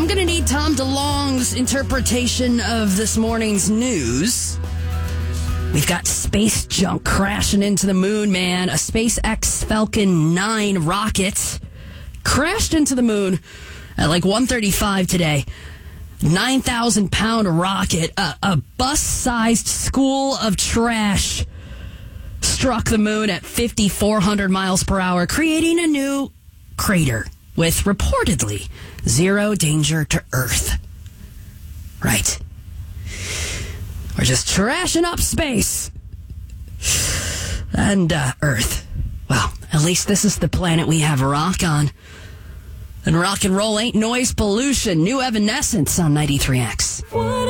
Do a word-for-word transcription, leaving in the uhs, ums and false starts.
I'm going to need Tom DeLonge's interpretation of this morning's news. We've got space junk crashing into the moon, man. A SpaceX Falcon nine rocket crashed into the moon at like one thirty-five today. nine thousand pound rocket, a, a bus-sized school of trash struck the moon at fifty-four hundred miles per hour, creating a new crater with reportedly zero danger to Earth. Right. We're just trashing up space. And uh, Earth. Well, at least this is the planet we have rock on. And rock and roll ain't noise pollution. New Evanescence on ninety-three X.